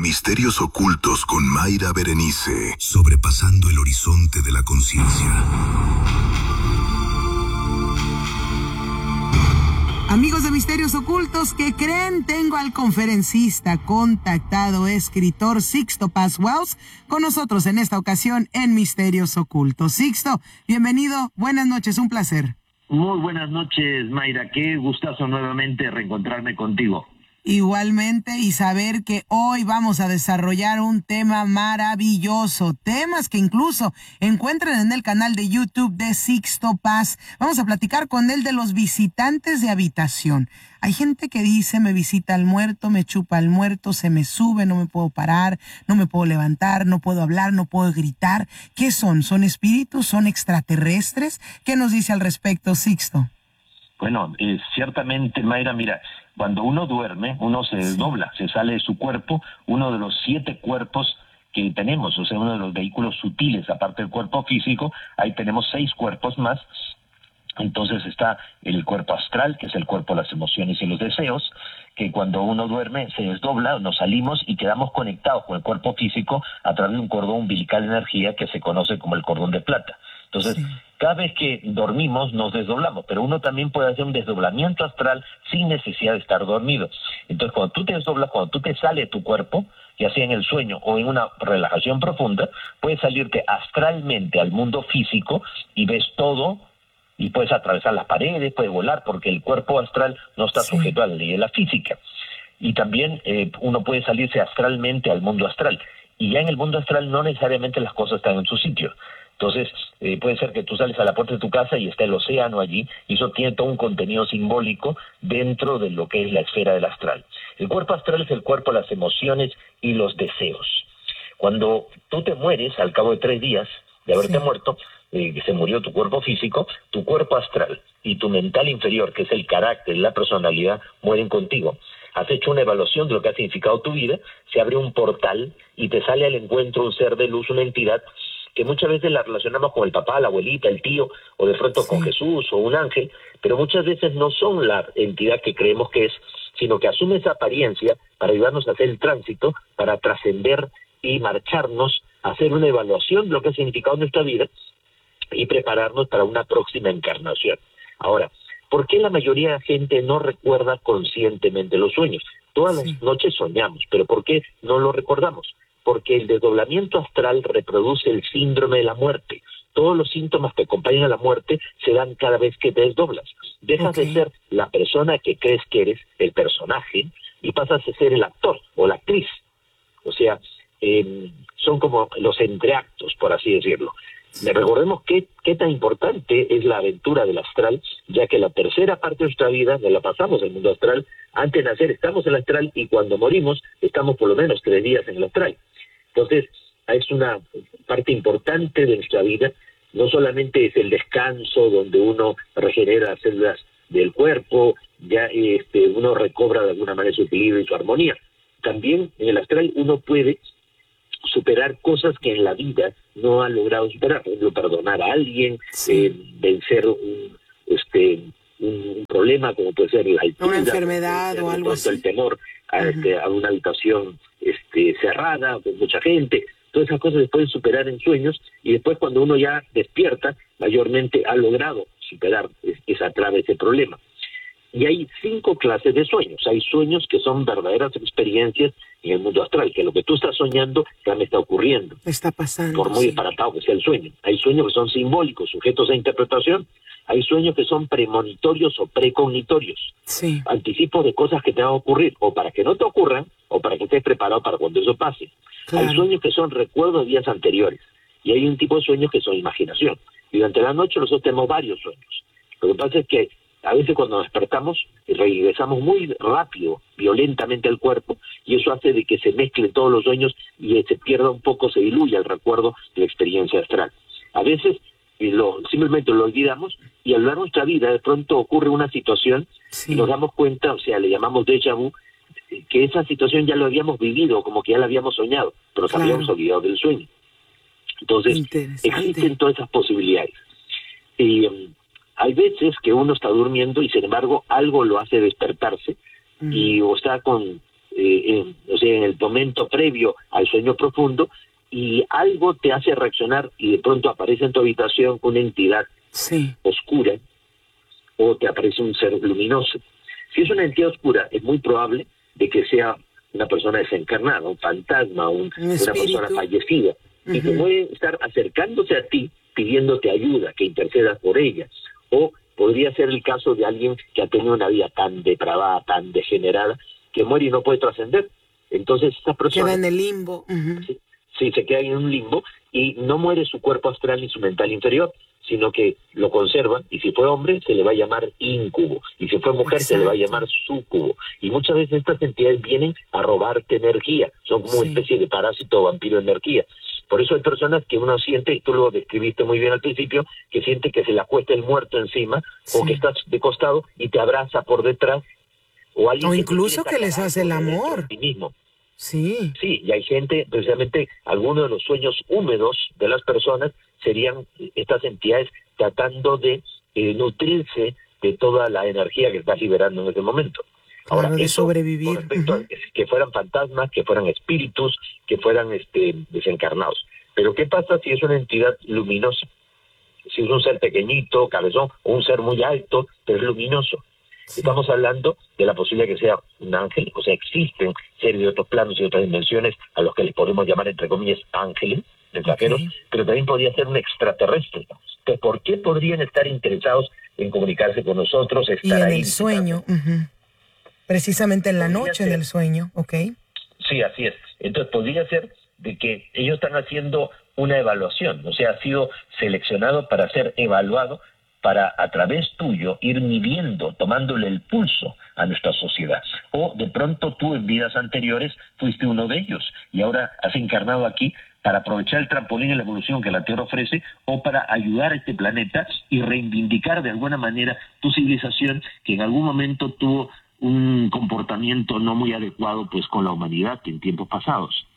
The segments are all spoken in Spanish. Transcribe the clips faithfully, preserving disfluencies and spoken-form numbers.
Misterios ocultos con Mayra Berenice, sobrepasando el horizonte de la conciencia. Amigos de Misterios Ocultos, ¿qué creen? Tengo al conferencista, contactado, escritor Sixto Paz Wells con nosotros en esta ocasión en Misterios Ocultos. Sixto, bienvenido, buenas noches, un placer. Muy buenas noches, Mayra, qué gustazo nuevamente reencontrarme contigo. Igualmente, y saber que hoy vamos a desarrollar un tema maravilloso, temas que incluso encuentran en el canal de YouTube de Sixto Paz. Vamos a platicar con él de los visitantes de habitación. Hay gente que dice, me visita el muerto, me chupa el muerto, se me sube, no me puedo parar, no me puedo levantar, no puedo hablar, no puedo gritar. ¿Qué son? ¿Son espíritus? ¿Son extraterrestres? ¿Qué nos dice al respecto, Sixto? Bueno, eh, ciertamente, Mayra, mira, cuando uno duerme, uno se desdobla, se sale de su cuerpo, uno de los siete cuerpos que tenemos, o sea, uno de los vehículos sutiles, aparte del cuerpo físico, ahí tenemos seis cuerpos más. Entonces está el cuerpo astral, que es el cuerpo de las emociones y los deseos, que cuando uno duerme se desdobla, nos salimos y quedamos conectados con el cuerpo físico a través de un cordón umbilical de energía que se conoce como el cordón de plata. Entonces, sí, cada vez que dormimos nos desdoblamos, pero uno también puede hacer un desdoblamiento astral sin necesidad de estar dormido. Entonces, cuando tú te desdoblas, cuando tú te sales de tu cuerpo, ya sea en el sueño o en una relajación profunda, puedes salirte astralmente al mundo físico y ves todo, y puedes atravesar las paredes, puedes volar, porque el cuerpo astral no está sí. sujeto a la ley de la física. Y también eh, uno puede salirse astralmente al mundo astral. Y ya en el mundo astral no necesariamente las cosas están en su sitio. Entonces, eh, puede ser que tú sales a la puerta de tu casa y está el océano allí, y eso tiene todo un contenido simbólico dentro de lo que es la esfera del astral. El cuerpo astral es el cuerpo de las emociones y los deseos. Cuando tú te mueres, al cabo de tres días de haberte sí. muerto, eh, que se murió tu cuerpo físico, tu cuerpo astral y tu mental inferior, que es el carácter, la personalidad, mueren contigo. Has hecho una evaluación de lo que ha significado tu vida, se abre un portal y te sale al encuentro un ser de luz, una entidad que muchas veces la relacionamos con el papá, la abuelita, el tío, o de pronto sí. con Jesús o un ángel, pero muchas veces no son la entidad que creemos que es, sino que asume esa apariencia para ayudarnos a hacer el tránsito, para trascender y marcharnos, a hacer una evaluación de lo que ha significado nuestra vida y prepararnos para una próxima encarnación. Ahora, ¿por qué la mayoría de la gente no recuerda conscientemente los sueños? Todas sí. las noches soñamos, pero ¿por qué no lo recordamos? Porque el desdoblamiento astral reproduce el síndrome de la muerte. Todos los síntomas que acompañan a la muerte se dan cada vez que te desdoblas. Dejas okay. de ser la persona que crees que eres, el personaje, y pasas a ser el actor o la actriz. O sea, eh, son como los entreactos, por así decirlo. Sí. Recordemos qué, qué tan importante es la aventura del astral, ya que la tercera parte de nuestra vida nos la pasamos en el mundo astral. Antes de nacer estamos en el astral y cuando morimos estamos por lo menos tres días en el astral. Entonces, es una parte importante de nuestra vida. No solamente es el descanso donde uno regenera células del cuerpo, ya este, uno recobra de alguna manera su equilibrio y su armonía. También en el astral uno puede superar cosas que en la vida no ha logrado superar. Por ejemplo, perdonar a alguien, sí. eh, vencer un, este, un problema como puede ser la altura, una enfermedad o algo así. El temor a, uh-huh. este, a una habitación este, cerrada con mucha gente. Todas esas cosas se pueden superar en sueños y después cuando uno ya despierta, mayormente ha logrado superar esa traba, ese problema. Y hay cinco clases de sueños. Hay sueños que son verdaderas experiencias en el mundo astral, que lo que tú estás soñando ya me está ocurriendo. Está pasando. Por muy sí. disparatado que sea el sueño. Hay sueños que son simbólicos, sujetos a interpretación. Hay sueños que son premonitorios o precognitorios. Sí. Anticipos de cosas que te van a ocurrir, o para que no te ocurran, o para que estés preparado para cuando eso pase. Claro. Hay sueños que son recuerdos de días anteriores. Y hay un tipo de sueños que son imaginación. Y durante la noche nosotros tenemos varios sueños. Lo que pasa es que a veces cuando nos despertamos regresamos muy rápido, violentamente al cuerpo, y eso hace de que se mezclen todos los sueños y se pierda un poco, se diluya el recuerdo de la experiencia astral. A veces lo, simplemente lo olvidamos y a lo largo de nuestra vida de pronto ocurre una situación sí. y nos damos cuenta, o sea, le llamamos déjà vu, que esa situación ya lo habíamos vivido, como que ya la habíamos soñado, pero nos claro. habíamos olvidado del sueño. Entonces, existen todas esas posibilidades. Y um, hay veces que uno está durmiendo y sin embargo algo lo hace despertarse mm. y o está con eh, en, o sea, en el momento previo al sueño profundo, y algo te hace reaccionar y de pronto aparece en tu habitación una entidad sí. oscura o te aparece un ser luminoso. Si es una entidad oscura, es muy probable de que sea una persona desencarnada, un fantasma, un, un una persona fallecida, uh-huh. y que puede estar acercándose a ti pidiéndote ayuda, que intercedas por ella. O podría ser el caso de alguien que ha tenido una vida tan depravada, tan degenerada, que muere y no puede trascender. Entonces esta persona... queda en el limbo. Uh-huh. Sí, sí, se queda en un limbo y no muere su cuerpo astral ni su mental inferior, sino que lo conserva, y si fue hombre se le va a llamar íncubo, y si fue mujer Exacto. se le va a llamar súcubo. Y muchas veces estas entidades vienen a robarte energía, son como sí. una especie de parásito o vampiro de energía. Por eso hay personas que uno siente, y tú lo describiste muy bien al principio, que siente que se le acuesta el muerto encima, sí. o que estás de costado y te abraza por detrás, o, alguien o que incluso que les hace el amor. De ti mismo. Sí. Sí, y hay gente, precisamente, algunos de los sueños húmedos de las personas serían estas entidades tratando de eh, nutrirse de toda la energía que estás liberando en ese momento. Ahora, claro, de eso, sobrevivir. Con respecto uh-huh. a que fueran fantasmas, que fueran espíritus, que fueran este, desencarnados. Pero ¿qué pasa si es una entidad luminosa? Si es un ser pequeñito, cabezón, o un ser muy alto, pero es luminoso. Sí. Estamos hablando de la posibilidad de que sea un ángel, o sea, existen seres de otros planos y otras dimensiones a los que les podemos llamar, entre comillas, ángeles, mensajeros, okay. pero también podría ser un extraterrestre. Entonces, ¿por qué podrían estar interesados en comunicarse con nosotros? Estar y en ahí, el sueño, uh-huh. precisamente en la podría noche ser. Del sueño, ¿ok? Sí, así es. Entonces, podría ser de que ellos están haciendo una evaluación, o sea, ha sido seleccionado para ser evaluado, para a través tuyo ir midiendo, tomándole el pulso a nuestra sociedad. O de pronto tú en vidas anteriores fuiste uno de ellos y ahora has encarnado aquí para aprovechar el trampolín y la evolución que la Tierra ofrece, o para ayudar a este planeta y reivindicar de alguna manera tu civilización, que en algún momento tuvo un comportamiento no muy adecuado pues con la humanidad en tiempos pasados.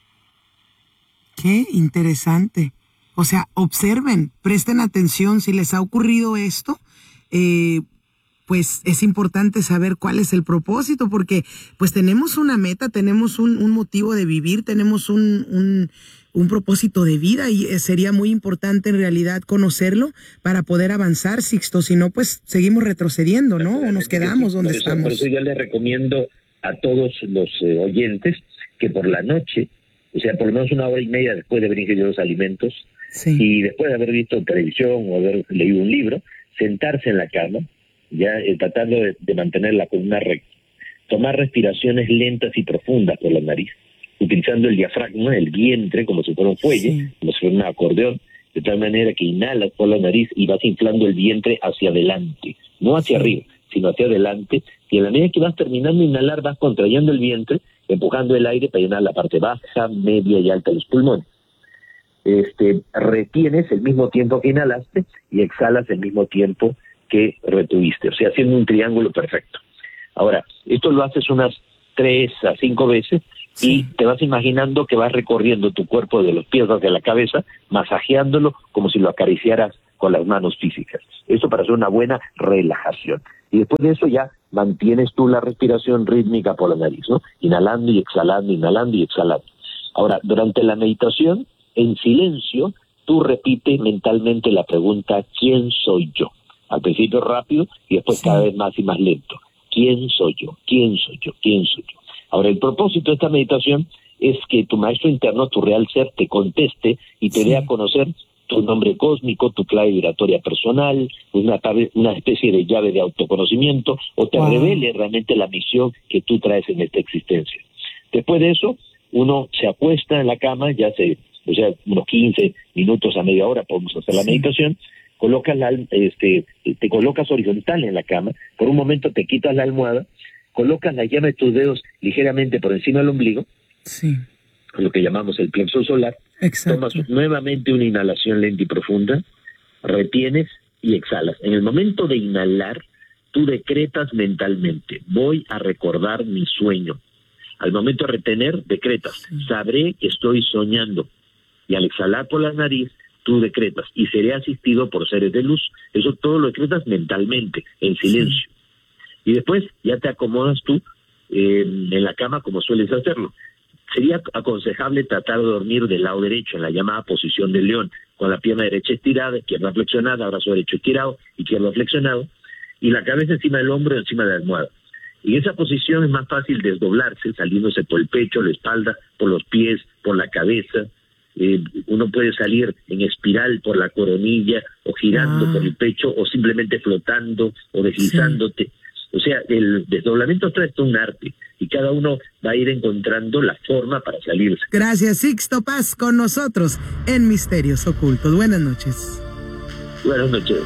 Qué interesante. O sea, observen, presten atención, si les ha ocurrido esto, eh, pues es importante saber cuál es el propósito, porque pues tenemos una meta, tenemos un, un motivo de vivir, tenemos un, un, un propósito de vida, y sería muy importante en realidad conocerlo para poder avanzar, Sixto. Si no, pues seguimos retrocediendo, ¿no? O nos quedamos donde por eso, estamos. Por eso yo les recomiendo a todos los eh, oyentes que por la noche, o sea, por lo menos una hora y media después de haber ingerido los alimentos, sí. y después de haber visto televisión o haber leído un libro, sentarse en la cama, ya eh, tratando de, de mantener la columna recta, tomar respiraciones lentas y profundas por la nariz, utilizando el diafragma, el vientre, como si fuera un fuelle, sí. como si fuera un acordeón, de tal manera que inhalas por la nariz y vas inflando el vientre hacia adelante, no hacia sí. arriba, sino hacia adelante, y a la medida que vas terminando de inhalar, vas contrayendo el vientre, empujando el aire para llenar la parte baja, media y alta de los pulmones. Este, retienes el mismo tiempo que inhalaste y exhalas el mismo tiempo que retuviste, o sea, haciendo un triángulo perfecto. Ahora, esto lo haces unas tres a cinco veces sí. y te vas imaginando que vas recorriendo tu cuerpo de los pies hacia la cabeza, masajeándolo como si lo acariciaras con las manos físicas. Eso para hacer una buena relajación. Y después de eso ya mantienes tú la respiración rítmica por la nariz, ¿no? Inhalando y exhalando, inhalando y exhalando. Ahora, durante la meditación, en silencio, tú repites mentalmente la pregunta, ¿quién soy yo? Al principio rápido y después sí. cada vez más y más lento. ¿Quién soy yo? ¿Quién soy yo? ¿Quién soy yo? Ahora, el propósito de esta meditación es que tu maestro interno, tu real ser, te conteste y te sí. dé a conocer tu nombre cósmico, tu clave vibratoria personal, una, una especie de llave de autoconocimiento, o te wow. revele realmente la misión que tú traes en esta existencia. Después de eso, uno se acuesta en la cama, ya se, o sea, unos quince minutos a media hora podemos hacer la sí. meditación, colocas la, este, te colocas horizontal en la cama, por un momento te quitas la almohada, colocas la llama de tus dedos ligeramente por encima del ombligo, sí. lo que llamamos el plexo solar. Exacto. Tomas nuevamente una inhalación lenta y profunda, retienes y exhalas. En el momento de inhalar, tú decretas mentalmente, voy a recordar mi sueño. Al momento de retener, decretas, sí. sabré que estoy soñando. Y al exhalar por la nariz, tú decretas, y seré asistido por seres de luz. Eso todo lo decretas mentalmente, en silencio. Sí. Y después ya te acomodas tú eh, en la cama como sueles hacerlo. Sería aconsejable tratar de dormir del lado derecho, en la llamada posición del león, con la pierna derecha estirada, izquierda flexionada, brazo derecho estirado, izquierdo flexionado, y la cabeza encima del hombro y encima de la almohada. En esa posición es más fácil desdoblarse, saliéndose por el pecho, la espalda, por los pies, por la cabeza. Eh, uno puede salir en espiral por la coronilla, o girando ah. por el pecho, o simplemente flotando, o deslizándote. Sí. O sea, el desdoblamiento astral es un arte, y cada uno va a ir encontrando la forma para salirse. Gracias, Sixto Paz, con nosotros en Misterios Ocultos. Buenas noches. Buenas noches.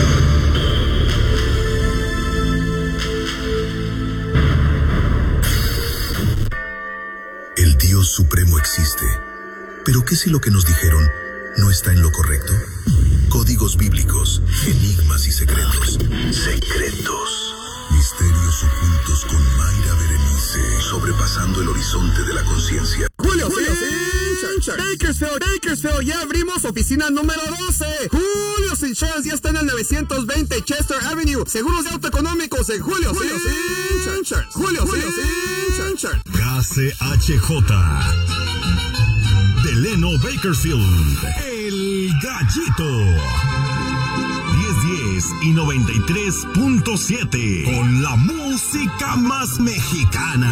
El Dios Supremo existe. ¿Pero qué si lo que nos dijeron no está en lo correcto? Códigos bíblicos, enigmas y secretos. Secretos. Misterios ocultos con Mayra Berenice. Sobrepasando el horizonte de la conciencia. Julio, Julio, sí. Bakersfield, Bakersfield, ya abrimos oficina número doce. Julio's Insurance ya está en el novecientos veinte Chester Avenue. Seguros de auto económicos en Julio, Julio, sí. Insurance. Julio, Julio, sí. Insurance. K C H J. Delano Bakersfield. El Gallito. diez diez y noventa y tres punto siete con la música más mexicana.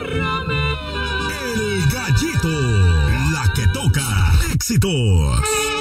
El Gallito, la que toca éxitos.